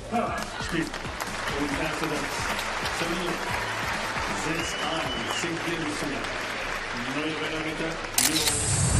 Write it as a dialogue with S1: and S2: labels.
S1: Spiel. Und Klasse das Turnier setzt an, sinkt in die Neue Welle